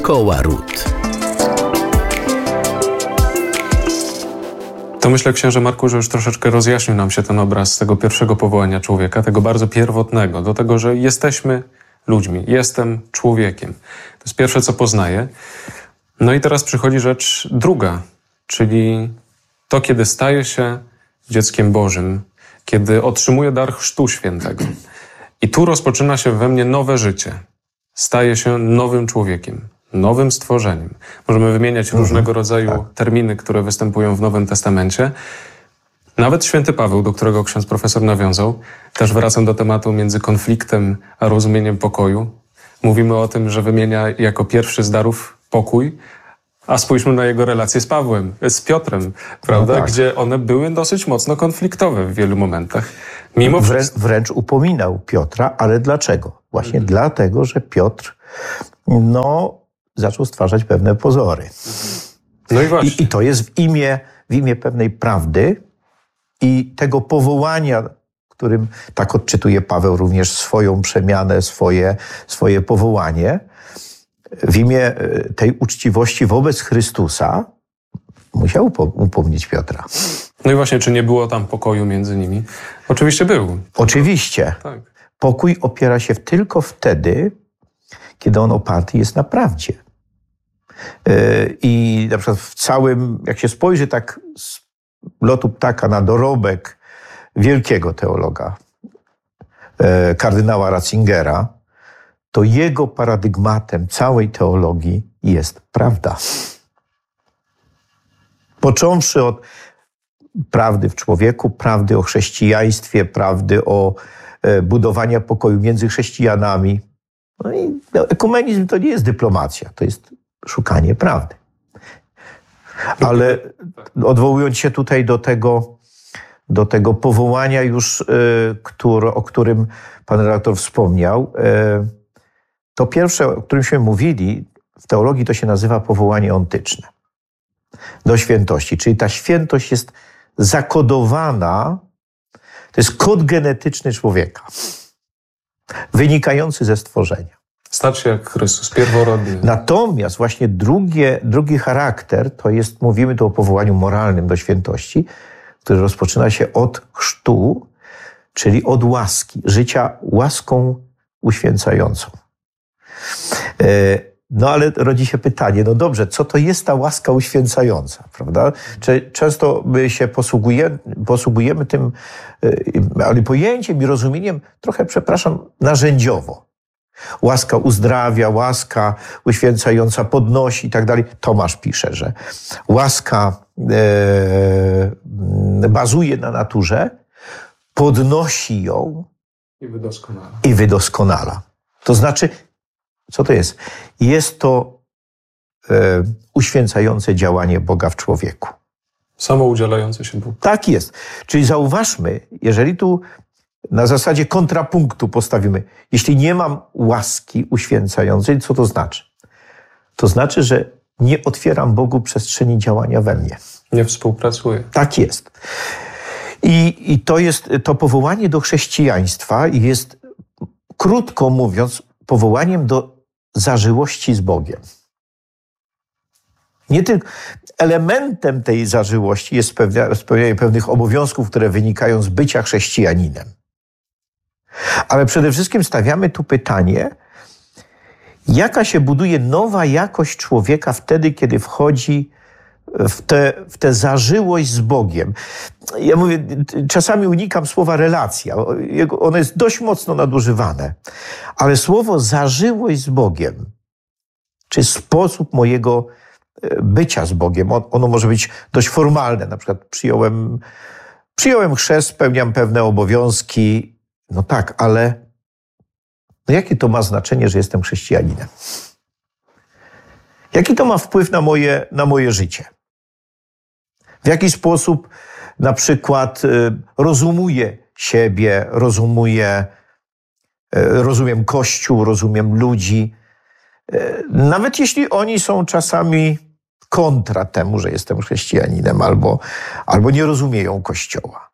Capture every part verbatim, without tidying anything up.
Szkoła Ród. To myślę, księże Marku, że już troszeczkę rozjaśnił nam się ten obraz tego pierwszego powołania człowieka, tego bardzo pierwotnego, do tego, że jesteśmy ludźmi, jestem człowiekiem. To jest pierwsze, co poznaję. No i teraz przychodzi rzecz druga, czyli to, kiedy staję się dzieckiem Bożym, kiedy otrzymuję dar Chrztu Świętego. I tu rozpoczyna się we mnie nowe życie. Staję się nowym człowiekiem, nowym stworzeniem. Możemy wymieniać mhm. różnego rodzaju tak. terminy, które występują w Nowym Testamencie. Nawet święty Paweł, do którego ksiądz profesor nawiązał, też wracam do tematu między konfliktem a rozumieniem pokoju. Mówimy o tym, że wymienia jako pierwszy z darów pokój, a spójrzmy na jego relacje z Pawłem, z Piotrem, prawda? No tak. Gdzie one były dosyć mocno konfliktowe w wielu momentach. Mimo Wrę, wszystko... Wręcz upominał Piotra, ale dlaczego? Właśnie mhm. dlatego, że Piotr no, zaczął stwarzać pewne pozory. No i właśnie. I, i to jest w imię, w imię pewnej prawdy i tego powołania, którym tak odczytuje Paweł również swoją przemianę, swoje, swoje powołanie, w imię tej uczciwości wobec Chrystusa musiał upomnieć Piotra. No i właśnie, czy nie było tam pokoju między nimi? Oczywiście był. Oczywiście. Tak. Pokój opiera się tylko wtedy, kiedy on oparty jest na prawdzie. I na przykład w całym, jak się spojrzy tak z lotu ptaka na dorobek wielkiego teologa, kardynała Ratzingera, to jego paradygmatem całej teologii jest prawda. Począwszy od prawdy w człowieku, prawdy o chrześcijaństwie, prawdy o budowania pokoju między chrześcijanami. No i ekumenizm to nie jest dyplomacja, to jest szukanie prawdy. Ale odwołując się tutaj do tego, do tego powołania już, które, o którym pan redaktor wspomniał, to pierwsze, o którymśmy mówili, w teologii to się nazywa powołanie ontyczne do świętości. Czyli ta świętość jest zakodowana, to jest kod genetyczny człowieka, wynikający ze stworzenia. Stać się jak Chrystus, pierworodny. Natomiast właśnie drugie, drugi charakter, to jest, mówimy tu o powołaniu moralnym do świętości, który rozpoczyna się od chrztu, czyli od łaski, życia łaską uświęcającą. No ale rodzi się pytanie, no dobrze, co to jest ta łaska uświęcająca, prawda? Często my się posługujemy, posługujemy tym ale pojęciem i rozumieniem trochę, przepraszam, narzędziowo. Łaska uzdrawia, łaska uświęcająca podnosi i tak dalej. Tomasz pisze, że łaska e, bazuje na naturze, podnosi ją i wydoskonala. i wydoskonala. To znaczy, co to jest? Jest to e, uświęcające działanie Boga w człowieku. Samoudzielający się Bóg. Tak jest. Czyli zauważmy, jeżeli tu na zasadzie kontrapunktu postawimy, jeśli nie mam łaski uświęcającej, co to znaczy? To znaczy, że nie otwieram Bogu przestrzeni działania we mnie. Nie współpracuję. Tak jest. I, i to jest to powołanie do chrześcijaństwa jest, krótko mówiąc, powołaniem do zażyłości z Bogiem. Nie tylko elementem tej zażyłości jest spełnianie pewnych obowiązków, które wynikają z bycia chrześcijaninem. Ale przede wszystkim stawiamy tu pytanie, jaka się buduje nowa jakość człowieka wtedy, kiedy wchodzi w tę w tę zażyłość z Bogiem. Ja mówię, czasami unikam słowa relacja. Ono jest dość mocno nadużywane. Ale słowo zażyłość z Bogiem, czy sposób mojego bycia z Bogiem, ono może być dość formalne. Na przykład przyjąłem, przyjąłem chrzest, spełniam pewne obowiązki. No tak, ale no jakie to ma znaczenie, że jestem chrześcijaninem? Jaki to ma wpływ na moje, na moje życie? W jaki sposób na przykład rozumuję siebie, rozumuję, rozumiem Kościół, rozumiem ludzi, nawet jeśli oni są czasami kontra temu, że jestem chrześcijaninem, albo, albo nie rozumieją Kościoła.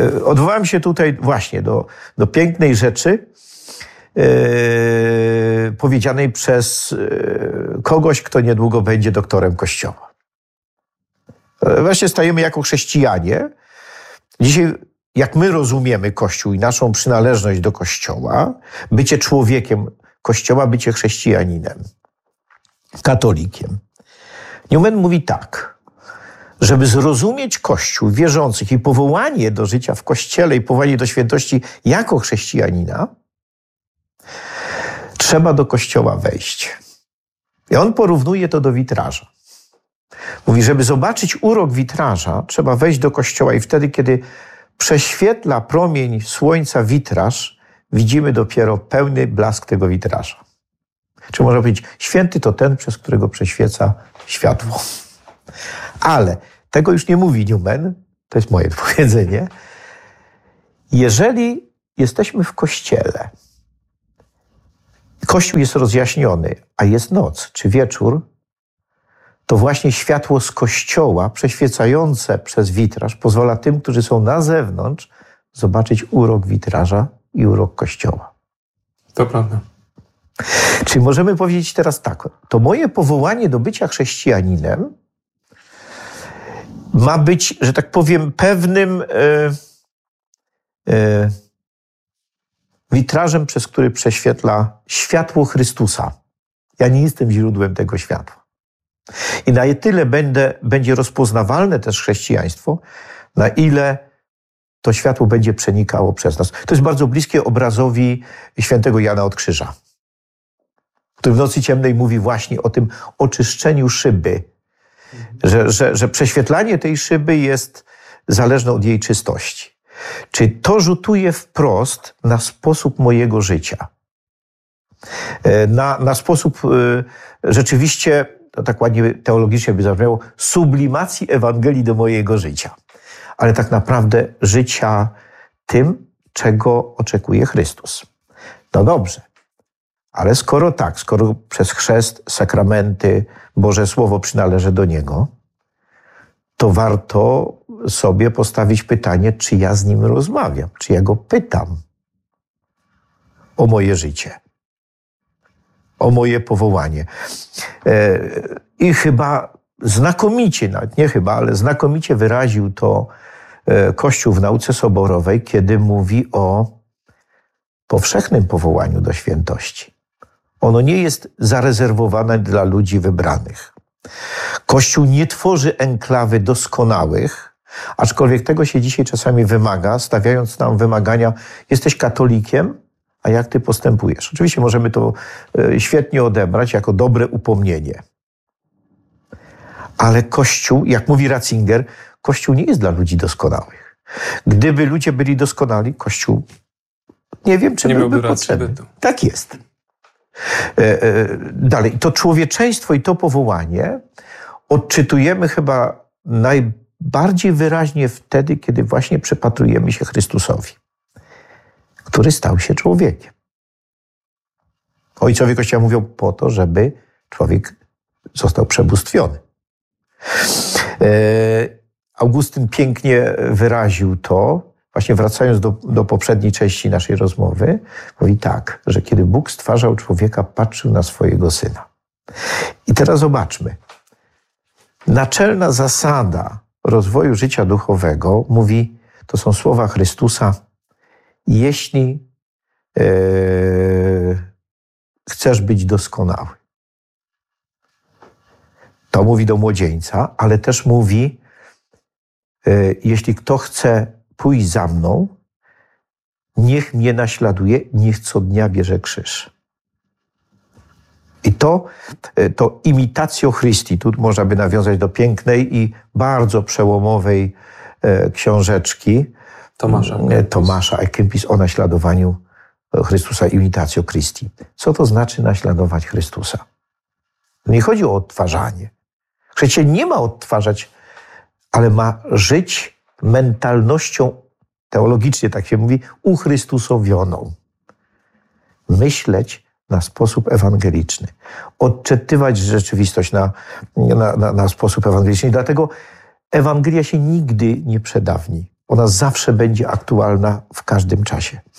Odwołałem się tutaj właśnie do, do pięknej rzeczy, powiedzianej przez e, kogoś, kto niedługo będzie doktorem Kościoła. E, właśnie stajemy jako chrześcijanie. Dzisiaj, jak my rozumiemy Kościół i naszą przynależność do Kościoła, bycie człowiekiem Kościoła, bycie chrześcijaninem, katolikiem. Newman mówi tak, żeby zrozumieć Kościół wierzących i powołanie do życia w Kościele i powołanie do świętości jako chrześcijanina, trzeba do Kościoła wejść. I on porównuje to do witraża. Mówi, żeby zobaczyć urok witraża, trzeba wejść do Kościoła i wtedy, kiedy prześwietla promień słońca witraż, widzimy dopiero pełny blask tego witraża. Czy można powiedzieć, święty to ten, przez którego prześwieca światło. Ale tego już nie mówi Newman, to jest moje powiedzenie. Jeżeli jesteśmy w Kościele, Kościół jest rozjaśniony, a jest noc czy wieczór, to właśnie światło z Kościoła przeświecające przez witraż pozwala tym, którzy są na zewnątrz, zobaczyć urok witraża i urok Kościoła. To prawda. Czyli możemy powiedzieć teraz tak, to moje powołanie do bycia chrześcijaninem ma być, że tak powiem, pewnym e, e, witrażem, przez który prześwietla światło Chrystusa. Ja nie jestem źródłem tego światła. I na tyle będę, będzie rozpoznawalne też chrześcijaństwo, na ile to światło będzie przenikało przez nas. To jest bardzo bliskie obrazowi świętego Jana od Krzyża, który w Nocy Ciemnej mówi właśnie o tym oczyszczeniu szyby, że, że, że prześwietlanie tej szyby jest zależne od jej czystości. Czy to rzutuje wprost na sposób mojego życia? Na, na sposób rzeczywiście, to tak ładnie teologicznie by zabrzmiało, sublimacji Ewangelii do mojego życia. Ale tak naprawdę życia tym, czego oczekuje Chrystus. No dobrze. Ale skoro tak, skoro przez chrzest, sakramenty, Boże Słowo przynależy do Niego, to warto sobie postawić pytanie, czy ja z Nim rozmawiam, czy ja Go pytam o moje życie, o moje powołanie. I chyba znakomicie, nawet nie chyba, ale znakomicie wyraził to Kościół w nauce soborowej, kiedy mówi o powszechnym powołaniu do świętości. Ono nie jest zarezerwowane dla ludzi wybranych. Kościół nie tworzy enklawy doskonałych, aczkolwiek tego się dzisiaj czasami wymaga, stawiając nam wymagania, jesteś katolikiem, a jak ty postępujesz? Oczywiście możemy to świetnie odebrać jako dobre upomnienie. Ale Kościół, jak mówi Ratzinger, Kościół nie jest dla ludzi doskonałych. Gdyby ludzie byli doskonali, Kościół nie wiem, czy nie byłby miałby potrzebny. racji bytu. Tak jest. Dalej, to człowieczeństwo i to powołanie odczytujemy chyba najbardziej wyraźnie wtedy, kiedy właśnie przypatrujemy się Chrystusowi, który stał się człowiekiem. Ojcowie Kościoła mówią po to, żeby człowiek został przebóstwiony. Augustyn pięknie wyraził to, właśnie wracając do, do poprzedniej części naszej rozmowy, mówi tak, że kiedy Bóg stwarzał człowieka, patrzył na swojego Syna. I teraz zobaczmy. Naczelna zasada rozwoju życia duchowego mówi, to są słowa Chrystusa, jeśli e, chcesz być doskonały. To mówi do młodzieńca, ale też mówi, e, jeśli kto chce pójść za mną, niech mnie naśladuje, niech co dnia bierze krzyż. I to, to imitatio Christi, tu można by nawiązać do pięknej i bardzo przełomowej książeczki Tomasza. Tomasza A. Kempis o naśladowaniu Chrystusa, imitatio Christi. Co to znaczy naśladować Chrystusa? Nie chodzi o odtwarzanie. Chrześcijanin nie ma odtwarzać, ale ma żyć mentalnością, teologicznie tak się mówi, uchrystusowioną. Myśleć na sposób ewangeliczny. Odczytywać rzeczywistość na, na, na, na sposób ewangeliczny. I dlatego Ewangelia się nigdy nie przedawni. Ona zawsze będzie aktualna w każdym czasie.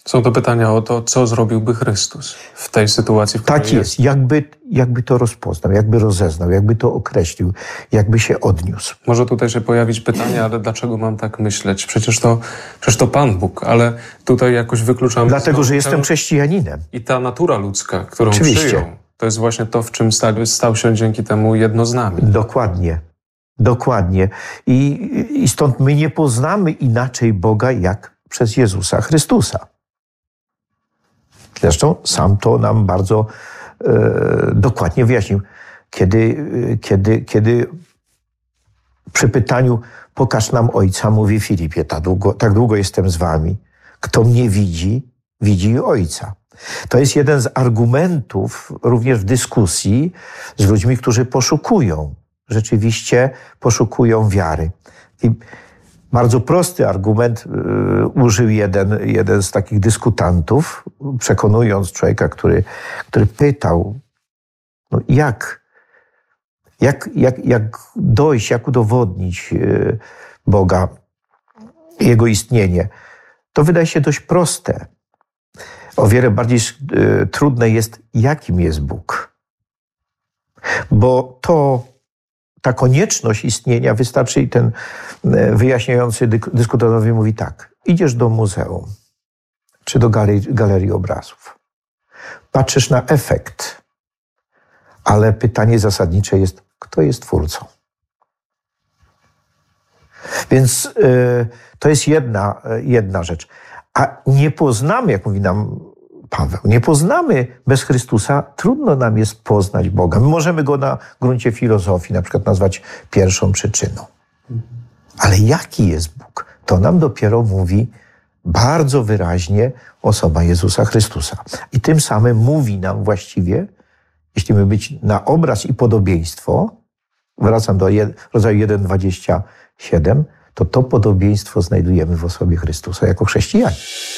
Są to pytania o to, co zrobiłby Chrystus w tej sytuacji, w której Tak jest. Jakby, jakby to rozpoznał, jakby rozeznał, jakby to określił, jakby się odniósł. Może tutaj się pojawić pytanie, ale dlaczego mam tak myśleć? Przecież to, przecież to Pan Bóg, ale tutaj jakoś wykluczamy... Dlatego, że tę- jestem chrześcijaninem. I ta natura ludzka, którą Oczywiście. przyjął, to jest właśnie to, w czym stał, stał się dzięki temu jedno z nami. Dokładnie. Dokładnie. I, I stąd my nie poznamy inaczej Boga jak przez Jezusa Chrystusa. Zresztą sam to nam bardzo e, dokładnie wyjaśnił. Kiedy, kiedy, kiedy przy pytaniu pokaż nam Ojca, mówi Filipie, tak długo, tak długo jestem z wami. Kto mnie widzi, widzi Ojca. To jest jeden z argumentów również w dyskusji z ludźmi, którzy poszukują, rzeczywiście poszukują wiary. I bardzo prosty argument y, użył jeden, jeden z takich dyskutantów, przekonując człowieka, który, który pytał, no jak, jak, jak, jak dojść, jak udowodnić y, Boga, Jego istnienie. To wydaje się dość proste. O wiele bardziej y, trudne jest, jakim jest Bóg. Bo to, ta konieczność istnienia wystarczy i ten y, wyjaśniający dyk, dyskutantowi mówi tak. Idziesz do muzeum czy do galerii, galerii obrazów. Patrzysz na efekt, ale pytanie zasadnicze jest, kto jest twórcą? Więc y, to jest jedna, jedna rzecz. A nie poznamy, jak mówi nam Paweł, nie poznamy bez Chrystusa, trudno nam jest poznać Boga. My możemy Go na gruncie filozofii na przykład nazwać pierwszą przyczyną. Ale jaki jest Bóg? To nam dopiero mówi bardzo wyraźnie osoba Jezusa Chrystusa. I tym samym mówi nam właściwie, jeśli my być na obraz i podobieństwo, wracam do rodzaju jeden dwadzieścia siedem, to to podobieństwo znajdujemy w osobie Chrystusa jako chrześcijanie.